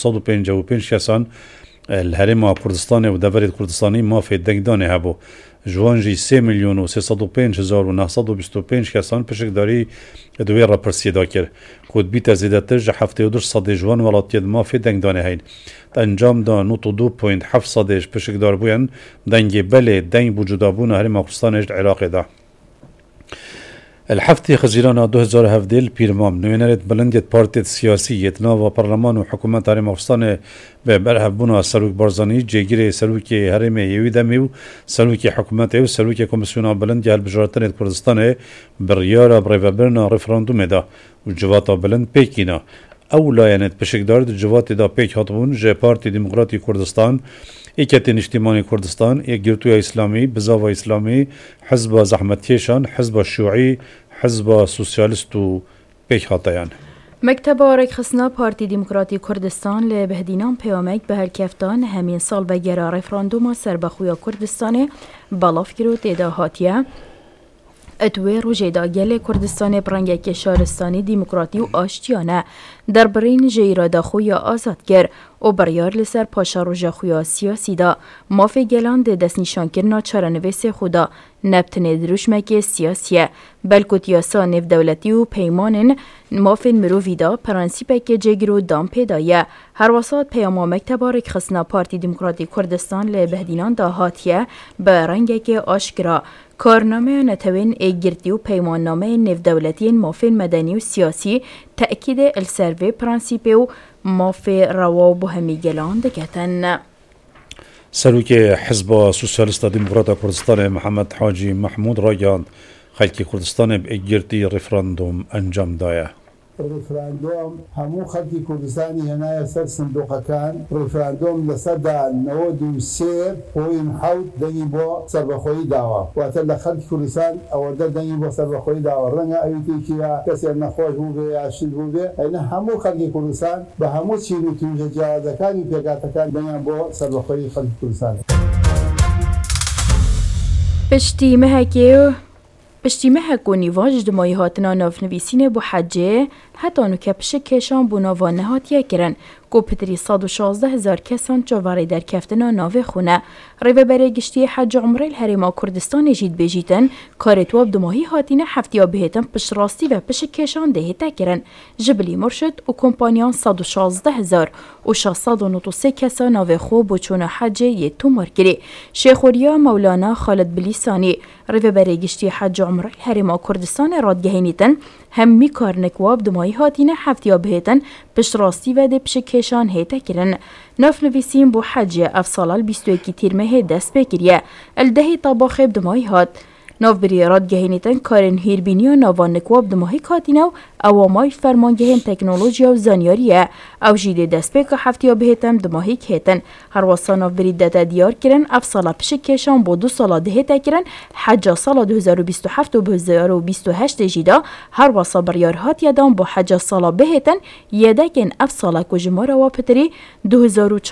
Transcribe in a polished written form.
155 کسان الهرم کردستان و دولت کردستانی مافی دنگدانه هبو جوانجی 3,303,925 کسان پشکداری دوی را پرسیه دا کرد کود بیت زیدتر جه 72% جوان ولاتید مافی دنگدانه هین انجام دا 92.7% پشکدار بوین دنگ بله دنگ بوجودا بون هرم کردستان عراق دا الحفتي خزيران 2017 البيرمام نوينرت بلندية بارتيت سياسية ناوا برلمان وحكومة هرم افغانستان ببرهب بونا سلوك بارزاني جيگيري سلوك هرم يويدمي و سلوك حكومة و سلوك كوميسيون بلندية البجارتن كردستان بريارة بريفابرنا ريفراندوم دا وجواتا بلند بيكينا اولا ينت بشكدار جوات دا بيك هاتبون جه بارتي ديمقراطي كردستان ایکتین اجتماعی کردستان یک گروه اسلامی بزاو اسلامی حزب زحمتکشان حزب شیوعی حزب سوسیالیست و پیک خاطیان مکتب آرک خسنا پارتی دموکراتی کردستان لبهدینان پیامک به هرکفتان همین سال بگیره رفراندوم سربخویا کردستان بالاف گرو تیدا هاتیه اتوی روژیدا گل کردستان برنگک شهرستانی دموکراتی و آشتیانه در برین جیرادا خویا آزاد گر و بریار لسر پاشا روژا خویا سیاسی دا مافی گلان ده دست نشان کرنا چرانویس خودا نبتنه دروشمک سیاسیه بلکت یاسا نف دولتی و پیمانن مافین مرووی دا پرانسیپک جگرو دام پیدایه هر وسط پیاما مکتبارک خسنا پارتی دموکراتی کردستان لبهدینان دا هاتیه به رنگک آشکرا کارنامه نتوین ایگرتی و پیمان نامه نف دولتی مافین مدنی و سیاسی تأکید السروی پرانسیپه و مافی روا و همی گلان دکتن. سلوک حزب سوسیالیست دموکرات کردستان محمد حاجی محمود رایان خلک کردستان به ایگرتی رفراندوم انجام دایه. رفراندوم همو خلکی کردستانی هنای سر صندوق کان رفراندوم لصد 93.7 دنگی با سربخوی داوا و اتل خلک کردستان اول دنگی با سربخوی داوا رنگ ایتی که کسی نخواهش بوده عشق بوده این همو خلکی کردستان به همو چیزی توی جوازکانی پیگاتکان دنگی با سربخوی خلک کردستان پشتی مهک و نیواج دمایی هاتنا ناف نویسین بو حجه حتی نوکه پشکشان بو ناوانه هاتیه کرن کو پتری 116,000 کسان جواری در کفتنا ناوه خونه ریوه برای گشتی حج عمره الهرما کردستان جید بجیتن کارتواب دمایی هاتینه هفتیا بهتن پش راستی و پشکشان دهیته کرن جبلی مرشد و کمپانیان 116,000 و 693 کسا ناوه خو بو چون حج یه تومار کری شیخوریا مولانا خالد بلیسانی ریوه برای گشتی حج عمره الهرما کردستان رادگهینیتن هم می کارنکواب دمایی هاتینه هفتیا بهتن پش راستی و ده پشکشان هیته کرن ناف نویسیم بو حج افصالال 21 تیرمه دست بکریه الدهی طباخب دمایی هات ناف بری رادگهینیتن کارن هیربینی و ناوانکواب دمایی کاتینو اوامای فرمانگهین تکنولوژیا و زانیاریه او جیده دست بک هفتیا بهتم دمایی کهتن هر واسا ناف بری داتا دیار کرن افصالا پشکشان با 2 سالا دهیته کرن حج سال 2027 و 2028 جیدا هر واسا بریار هات یادان با حج سالا بهتن یدکن افصالا کجمارا و پتری 2004